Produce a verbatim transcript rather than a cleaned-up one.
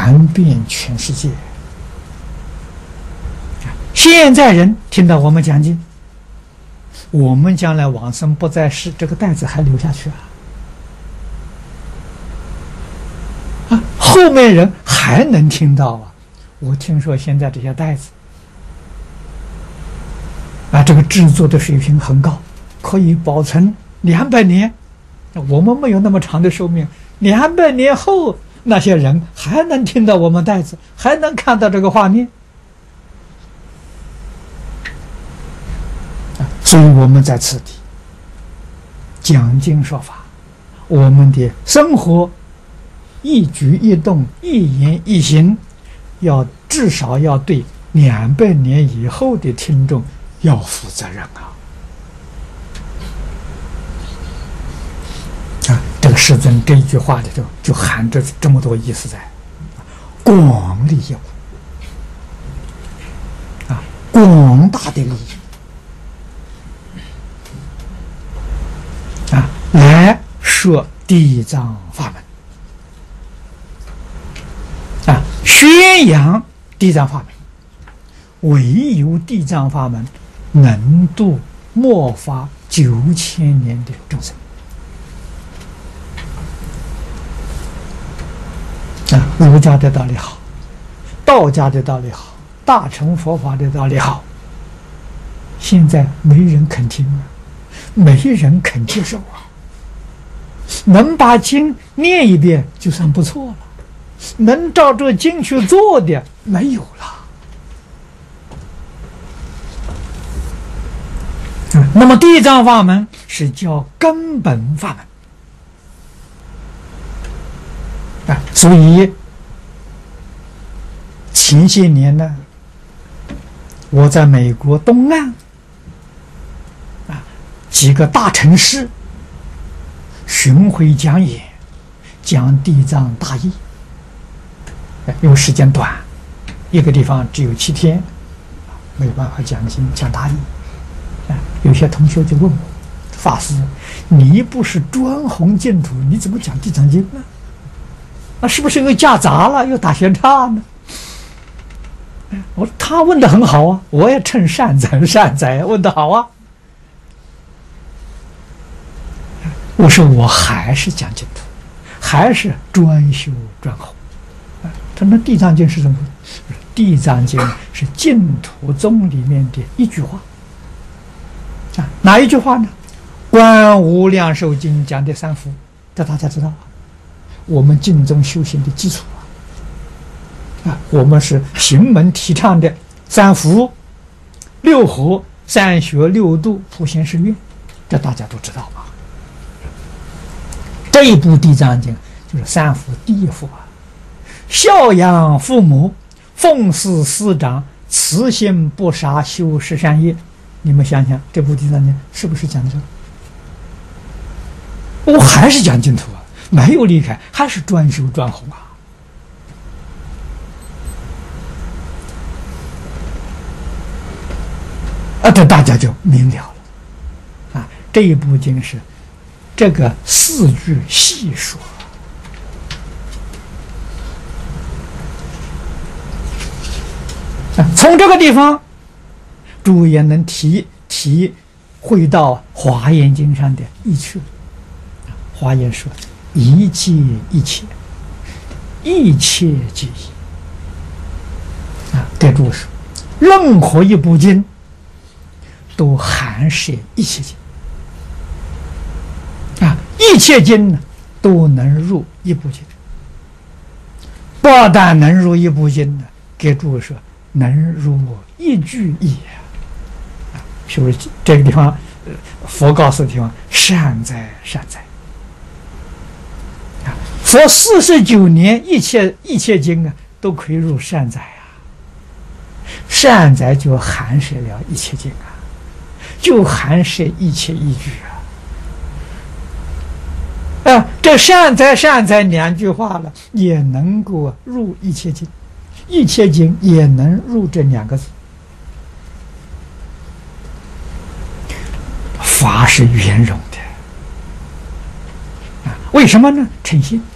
传遍全世界。现在人听到我们讲经，我们将来往生不在世，这个袋子还留下去啊！啊，后面人还能听到啊！我听说现在这些袋子啊，这个制作的水平很高，可以保存两百年。我们没有那么长的寿命，两百年后那些人还能听到我们袋子，还能看到这个画面。所以我们在此地讲经说法，我们的生活一举一动、一言一行，要至少要对两百年以后的听众要负责任啊！啊，这个世尊这一句话里头就含着这么多意思在，广利益啊，广大的利益。啊，来说地藏法门，啊，宣扬地藏法门，唯有地藏法门能度末法九千年的众生。啊，儒家的道理好，道家的道理好，大乘佛法的道理好，现在没人肯听啊。没人肯接受啊！能把经念一遍就算不错了，能照着经去做的没有了。嗯，那么地藏法门是叫根本法门啊，所以前些年呢，我在美国东岸。几个大城市巡回讲演，讲地藏大义。因为时间短，一个地方只有七天，没有办法讲经讲大义。有些同学就问我：“法师，你不是专弘净土，你怎么讲地藏经呢？那是不是又夹杂了，又打闲岔呢？”我他问的很好啊，我也称善哉善哉，问的好啊。我说我还是讲净土，还是专修专弘。他说那地藏经是什么？地藏经是净土宗里面的一句话啊，哪一句话呢？观无量寿经讲的三福，这大家知道啊，我们净宗修行的基础啊，啊，我们是行门提倡的三福、六合、三学、六度、普贤十愿，这大家都知道吧？这一部地藏经就是三福第一福啊，孝养父母，奉事师长，慈心不杀，修十善业。你们想想，这部地藏经是不是讲的这个？我还是讲净土啊，没有离开，还是专修专弘啊。啊，这大家就明了了啊。这一部经是这个四句细说。从这个地方，诸位也能体体会到《华严经》上的意趣。华严说：“一切一切，一切皆一。”啊，给诸位说，任何一部经都含摄一切经。啊，一切经呢都能入一部经。不但能入一部经呢，给诸位说。能入一句意啊，是不是这个地方？呃，佛告诉地方善哉善哉啊！佛四十九年一切一切经啊，都可以入善哉啊。善哉就含摄了一切经啊，就含摄一切义句啊。啊，这善哉善哉两句话了，也能够入一切经。一切经也能入这两个字，法是圆融的啊。为什么呢？诚心。